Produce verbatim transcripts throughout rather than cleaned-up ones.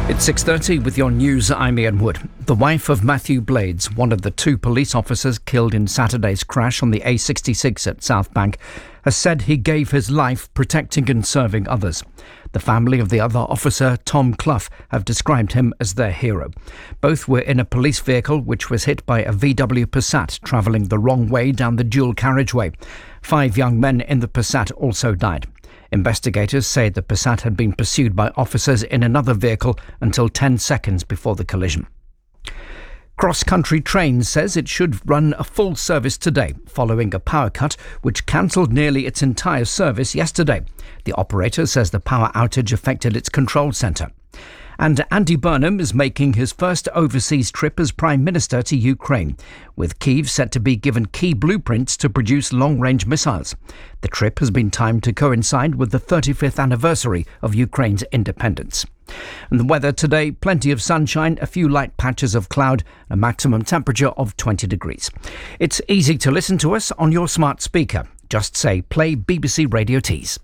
It's six thirty with your news. I'm Ian Wood. The wife of Matthew Blades, one of the two police officers killed in Saturday's crash on the A sixty-six at South Bank, has said he gave his life protecting and serving others. The family of the other officer, Tom Clough, have described him as their hero. Both were in a police vehicle which was hit by a V W Passat travelling the wrong way down the dual carriageway. Five young men in the Passat also died. Investigators say the Passat had been pursued by officers in another vehicle until ten seconds before the collision. Cross Country Trains says it should run a full service today, following a power cut which cancelled nearly its entire service yesterday. The operator says the power outage affected its control centre. And Andy Burnham is making his first overseas trip as Prime Minister to Ukraine, with Kyiv set to be given key blueprints to produce long-range missiles. The trip has been timed to coincide with the thirty-fifth anniversary of Ukraine's independence. And the weather today, plenty of sunshine, a few light patches of cloud, a maximum temperature of twenty degrees. It's easy to listen to us on your smart speaker. Just say, play B B C Radio Tees.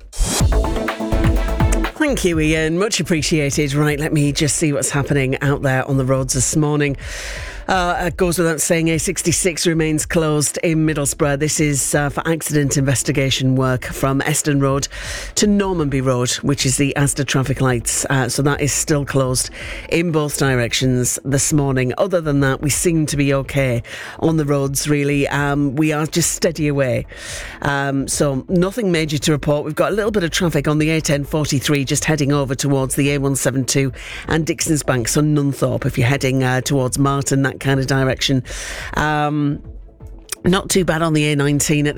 Thank you, Ian. Much appreciated. Right, let me just see what's happening out there on the roads this morning. Uh, it goes without saying, A sixty-six remains closed in Middlesbrough. This is uh, for accident investigation work from Eston Road to Normanby Road, which is the Asda traffic lights. Uh, so that is still closed in both directions this morning. Other than that, we seem to be okay on the roads, really. Um, we are just steady away. Um, so nothing major to report. We've got a little bit of traffic on the A ten forty-three just heading over towards the A one seventy-two and Dixon's Bank, so Nunthorpe, if you're heading uh, towards Martin, that kind of direction. Um, not too bad on the A nineteen at